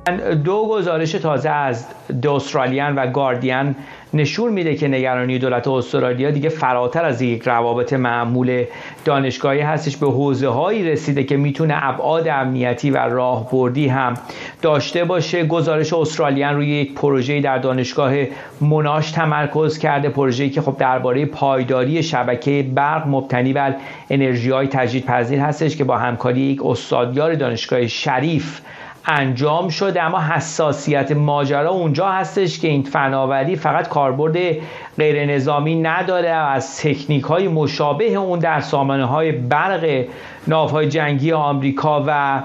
دو گزارش تازه از The Australian و گاردین نشون میده که نگرانی دولت استرالیا دیگه فراتر از یک روابط معمول دانشگاهی هستش، به حوزه‌هایی رسیده که میتونه ابعاد امنیتی و راهبردی هم داشته باشه. گزارش استرالیان روی یک پروژه‌ای در دانشگاه موناش تمرکز کرده، پروژه‌ای که خب درباره پایداری شبکه برق مبتنی بر انرژی‌های تجدیدپذیر هستش که با همکاری یک استادیار دانشگاه شریف انجام شده. اما حساسیت ماجرا اونجا هستش که این فناوری فقط کاربرد غیر نظامی نداره و از تکنیک‌های مشابه اون در سامانه‌های برق ناوهای جنگی آمریکا و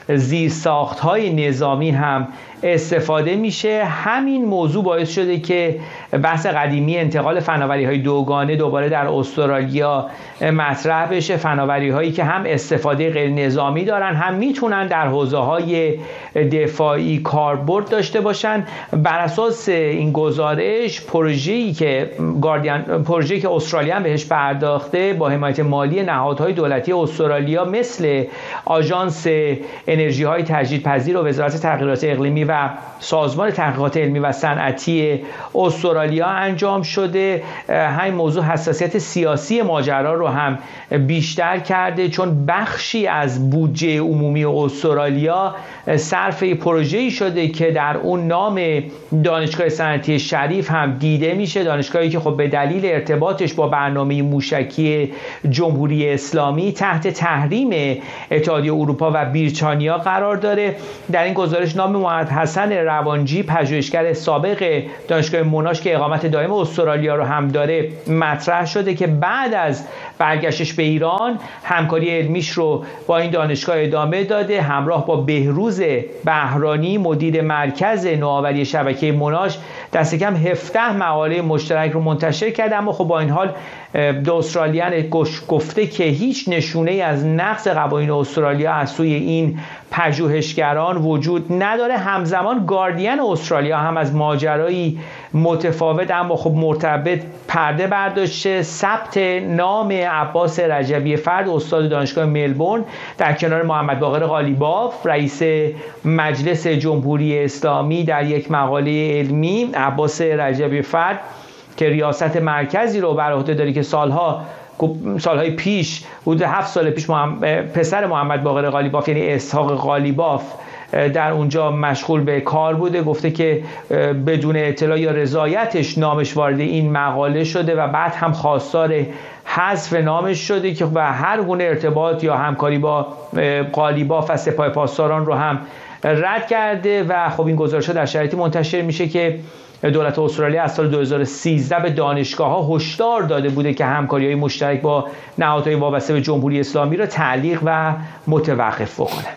زیرساخت‌های نظامی هم استفاده میشه. همین موضوع باعث شده که بحث قدیمی انتقال فناوری‌های دوگانه دوباره در استرالیا مطرح بشه، فناوری‌هایی که هم استفاده غیر نظامی دارن هم میتونن در حوزه‌های دفاعی کاربرد داشته باشن. بر اساس این گزارش پروژه‌ای که استرالیان بهش پرداخته با حمایت مالی نهادهای دولتی استرالیا مثل آژانس انرژی‌های تجدیدپذیر و وزارت تغییرات اقلیمی و سازمان تحقیقات علمی و صنعتی استرالیا انجام شده. همین موضوع حساسیت سیاسی ماجرا رو هم بیشتر کرده، چون بخشی از بودجه عمومی استرالیا صرف پروژه‌ای شده که در اون نام دانشگاه صنعتی شریف هم دیده میشه، دانشگاهی که خب به دلیل ارتباطش با برنامه موشکی جمهوری اسلامی تحت تحریم اتحادیه اروپا و بریتانیا قرار داره. در این گزارش نام محمد حسن روانجی، پژوهشگر سابق دانشگاه موناش که اقامت دائم استرالیا رو هم داره، مطرح شده که بعد از برگشتش به ایران همکاری علمیش رو با این دانشگاه ادامه داده، همراه با بهروز بهرانی مدیر مرکز نوآوری شبکه موناش دست کم 17 مقاله مشترک رو منتشر کرده. اما خب با این حال استرالیان گفته که هیچ نشونه از نقض قوانین استرالیا از سوی این پژوهشگران وجود نداره. همزمان گاردین استرالیا هم از ماجرایی متفاوت اما خب مرتبط پرده برداشته. ثبت نام عباس رجبی فرد استاد دانشگاه ملبورن در کنار محمد باقر قالیباف رئیس مجلس جمهوری اسلامی در یک مقاله علمی. عباس رجبی فرد که ریاست مرکزی رو بر عهده داره که سالهای پیش حدود 7 سال پیش پسر محمد باقر قالیباف یعنی اسحاق قالیباف در اونجا مشغول به کار بوده، گفته که بدون اطلاع یا رضایتش نامش وارد این مقاله شده و بعد هم خواستار حذف نامش شده که و هر گونه ارتباط یا همکاری با قالیباف و سپاه پاسداران رو هم رد کرده. و خب این گزارش‌ها در شرایطی منتشر میشه که دولت استرالیا از سال 2013 به دانشگاه‌ها هشدار داده بوده که همکاری‌های مشترک با نهادهای وابسته به جمهوری اسلامی را تعلیق و متوقف بکنه.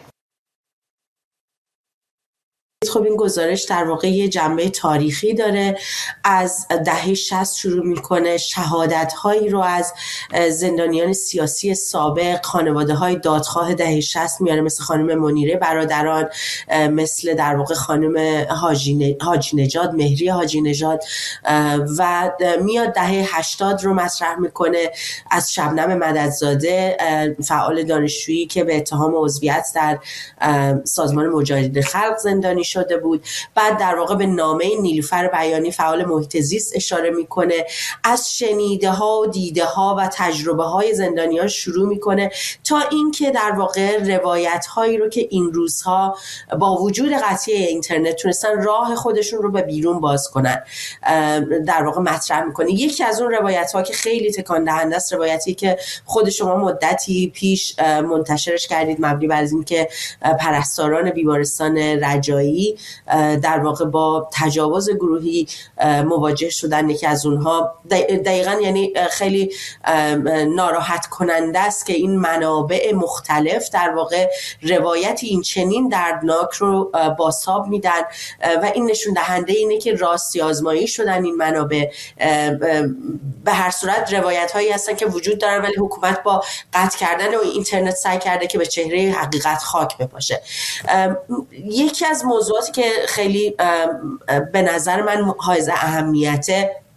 خب این گزارش در واقع یه جنبه تاریخی داره، از دهه 60 شروع میکنه، شهادت‌هایی رو از زندانیان سیاسی سابق، خانواده‌های دادخواه دهه 60 میاره، مثل خانم منیره برادران، مثل در واقع خانم حاجی نژاد، مهری حاجی نژاد، و میاد دهه 80 رو مطرح میکنه از شبنم مددزاده، فعال دانشجویی که به اتهام عضویت در سازمان مجاهدین خلق زندانی شده بود. بعد در واقع به نامه نیلوفر بیانی فعال محیط زیست اشاره میکنه، از شنیده ها و دیده ها و تجربه های زندانیان شروع میکنه تا اینکه در واقع روایت هایی رو که این روزها با وجود قطعی اینترنت تونستن راه خودشون رو به بیرون باز کنن در واقع مطرح میکنه. یکی از اون روایت ها که خیلی تکان دهنده است، روایتی که خود شما مدتی پیش منتشرش کردید، مبنی بر اینکه پرستاران بیمارستان رجایی در واقع با تجاوز گروهی مواجه شدن. یکی از اونها دقیقاً یعنی خیلی ناراحت کننده است که این منابع مختلف در واقع روایت این چنین دردناک رو بازتاب میدن و این نشون دهنده اینه که راستی آزمایی شدن این منابع. به هر صورت روایت هایی هستن که وجود دارن ولی حکومت با قطع کردن و اینترنت سعی کرده که به چهره حقیقت خاک بپاشه. یکی از موضوعاتی که خیلی به نظر من حائز اهمیته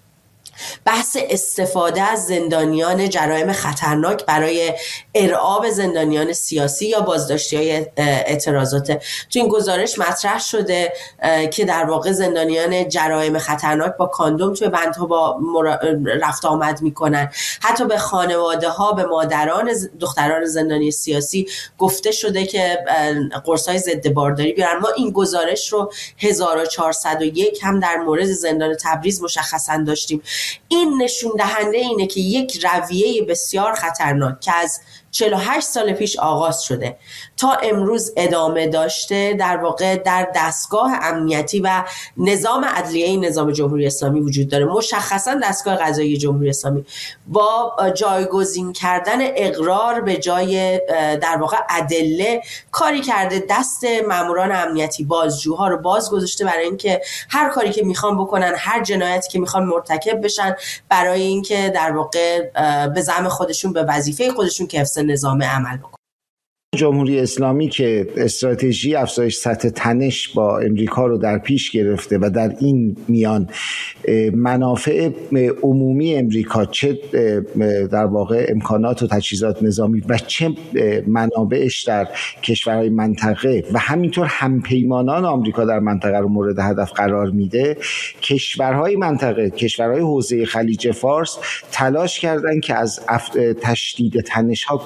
بحث استفاده از زندانیان جرایم خطرناک برای ارعاب زندانیان سیاسی یا بازداشتی‌های اعتراضات تو این گزارش مطرح شده که در واقع زندانیان جرایم خطرناک با کاندوم توی بندها با رفت آمد میکنن. حتی به خانواده ها، به مادران دختران زندانی سیاسی گفته شده که قرص‌های ضد بارداری بیارن. ما این گزارش رو 1401 هم در مورد زندان تبریز مشخصا داشتیم. این نشون دهنده اینه که یک رویه بسیار خطرناک که از 48 سال پیش آغاز شده تا امروز ادامه داشته، در واقع در دستگاه امنیتی و نظام عدلیه نظام جمهوری اسلامی وجود داره، مشخصا دستگاه قضایی جمهوری اسلامی، با جایگزین کردن اقرار به جای در واقع ادله کاری کرده دست ماموران امنیتی، بازجوها رو باز گذاشته برای اینکه هر کاری که میخوان بکنن، هر جنایتی که میخوان مرتکب بشن، برای اینکه در واقع به زعم خودشون، به وظیفه خودشون که حفظ نظام عمل بکنن. جمهوری اسلامی که استراتژی افزایش سطح تنش با امریکا رو در پیش گرفته و در این میان منافع عمومی امریکا، چه در واقع امکانات و تجهیزات نظامی و چه منابعش در کشورهای منطقه و همینطور همپیمانان آمریکا در منطقه رو مورد هدف قرار میده، کشورهای منطقه، کشورهای حوزه خلیج فارس تلاش کردن که از تشدید تنش ها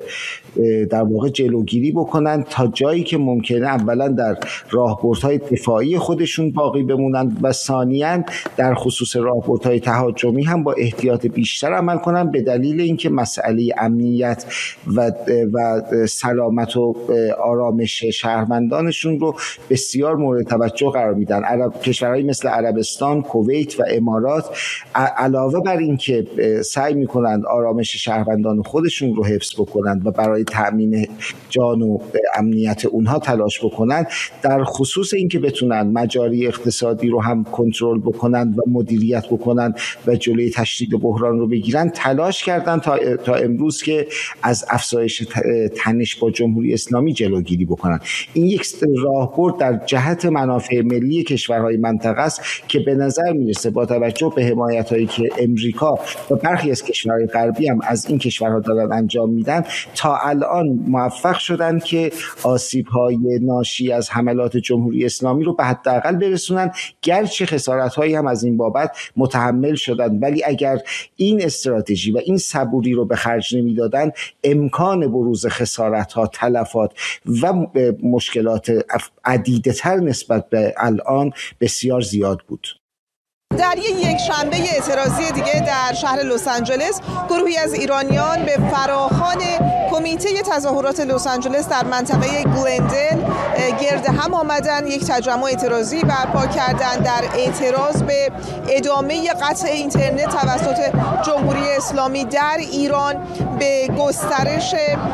در واقع جلوگیری بکنن تا جایی که ممکنه اولا در راهبردهای دفاعی خودشون باقی بمونن و ثانیاً در خصوص راهبردهای تهاجمی هم با احتیاط بیشتر عمل کنن، به دلیل اینکه مسئله امنیت و سلامت و آرامش شهروندانشون رو بسیار مورد توجه قرار میدن. کشورهایی مثل عربستان، کویت و امارات علاوه بر اینکه سعی میکنن آرامش شهروندان خودشون رو حفظ بکنن و برای تأمین جان و امنیت اونها تلاش بکنن، در خصوص اینکه بتونن مجاری اقتصادی رو هم کنترل بکنن و مدیریت بکنن و جلوی تشدید بحران رو بگیرن، تلاش کردن تا امروز که از افزایش تنش با جمهوری اسلامی جلوگیری بکنن. این یک راهبرد در جهت منافع ملی کشورهای منطقه است که به نظر میرسه با توجه به حمایت‌هایی که امریکا و برخی از کشورهای غربی هم از این کشورها دارن انجام میدن، تا الان موفق شدن که آسیب‌های ناشی از حملات جمهوری اسلامی رو به حداقل برسونن، گرچه خسارت‌هایی هم از این بابت متحمل شدن، ولی اگر این استراتژی و این صبوری رو به خرج نمی‌دادن، امکان بروز خسارت‌ها، تلفات و مشکلات عدیدتر نسبت به الان بسیار زیاد بود. در یک شنبه اعتراضی دیگه در شهر لس آنجلس، گروهی از ایرانیان به فراخوان کمیته تظاهرات لس آنجلس در منطقه گلندل گرد هم آمدن، یک تجمع اعتراضی برپا کردند در اعتراض به ادامه قطع اینترنت توسط جمهوری اسلامی در ایران، به گسترش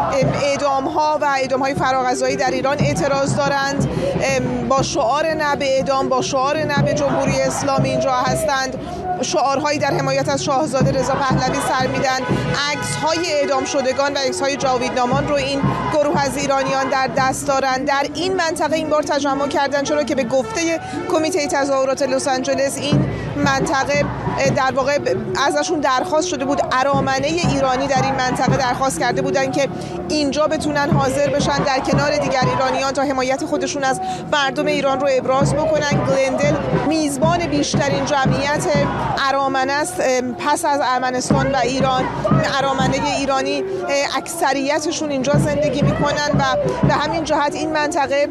اعدام‌ها و اعدام‌های فراغذایی در ایران اعتراض دارند. با شعار نه به اعدام، با شعار نه به جمهوری اسلامی اینجا هستند. شعارهایی در حمایت از شاهزاده رضا پهلوی سر میدن. عکس‌های اعدام شدگان و عکس‌های جاویدنامان رو این گروه از ایرانیان در دست دارند. در این منطقه این بار تجمع کردن، چرا که به گفته کمیته تظاهرات لس آنجلس این منطقه در واقع ازشون درخواست شده بود، ارامنه ایرانی در این منطقه درخواست کرده بودن که اینجا بتونن حاضر بشن در کنار دیگر ایرانیان تا حمایت خودشون از مردم ایران رو ابراز بکنن. گلندل میزبان بیشترین جمعیت ارامنه است پس از ارمنستان و ایران. ارامنه ایرانی اکثریتشون اینجا زندگی میکنن و به همین جهت این منطقه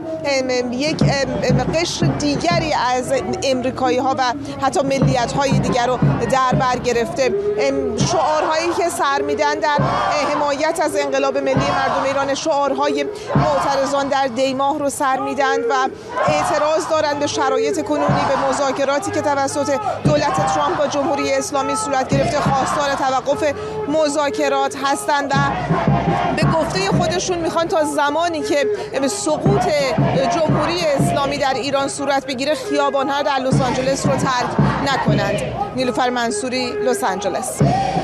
یک قشر دیگری از امریکایی ها و حتی ملیت های دیگر رو در بر گرفته. شعارهایی که سر میدن در حمایت از انقلاب ملی مردم ایران، شعارهای معترضان در دیماه رو سر میدن و اعتراض دارن به شرایط کنونی، به مذاکراتی که توسط دولت ترامپ با جمهوری اسلامی صورت گرفته، خواستار توقف مذاکرات هستند و به گفته خودشون میخوان تا زمانی که به سقوط جمهوری اسلامی در ایران صورت بگیره خیابان‌ها در لس آنجلس رو ترک نکنند. نیلوفر منصوری، لس آنجلس.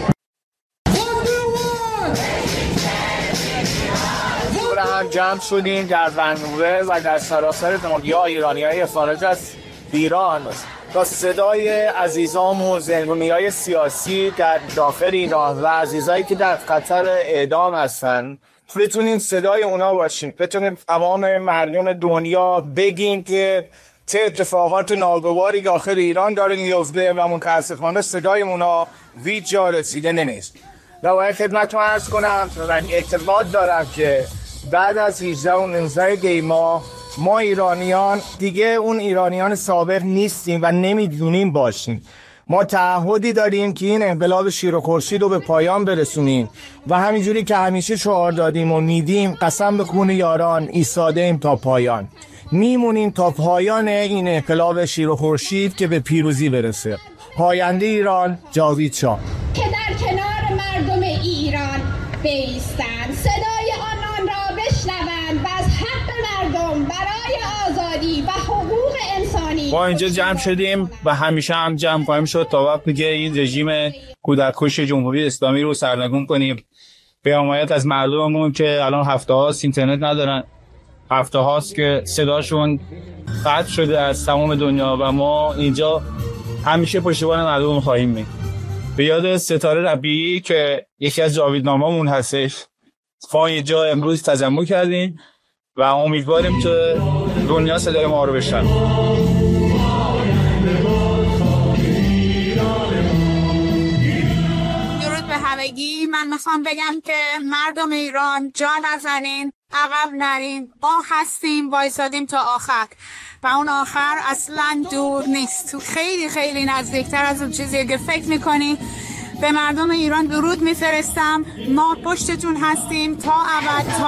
هم جمع شدیم در ونکوور و در سراسر دنیا ایرانی‌های خارج از ایران تا صدای عزیزان و زندانیای سیاسی در داخل ایران و عزیزایی که در خطر اعدام هستن بتونیم صدای اونا باشیم، بتونیم تمام مردم دنیا بگیم که چه اتفاقات ناگواری داخل ایران داره میفته و متاسفانه صدای اونا هیچ جا رسیده نیست. و باید خدمتتون عرض کنم و اعتقاد دارم که بعد از 18 و 19 دی‌ماه ما ایرانیان دیگه اون ایرانیان سابق نیستیم و نمیدونیم باشیم. ما تعهدی داریم که این انقلاب شیر و خورشید رو به پایان برسونیم و همینجوری که همیشه شعار دادیم و میدیم قسم به خون یاران ایستاده ایم تا پایان، میمونیم تا پایان این انقلاب شیر و خورشید که به پیروزی برسه. پاینده ایران، جاوید شاه. که در کنار مردم ایران بایستند، صدای آنان را بشنوند و از حق مردم برای آزادی و حقوق انسانی. ما اینجا جمع شدیم و همیشه هم جمع خواهیم شد تا وقتی که این رژیم کودککش جمهوری اسلامی رو سرنگون کنیم. به حمایت از مردممون که الان هفته هاست اینترنت ندارن، هفته هاست که صداشون قطع شده از تمام دنیا و ما اینجا همیشه پشتیبان مردم خواهیم بود. به یاد ستاره ربیعی که یکی از جاویدنامه‌مون هستش ما اینجا امروز تجمع کردیم و امیدواریم که دنیا صدای ما رو بشنوه. درود به همگی. من میخوام بگم که مردم ایران جا نزنین، عقب نرین، ما هستیم، وایسادیم تا آخر و اون آخر اصلا دور نیست، تو خیلی خیلی نزدیکتر از اون چیزی که فکر میکنی. به مردم ایران درود میفرستم، ما پشتتون هستیم تا ابد.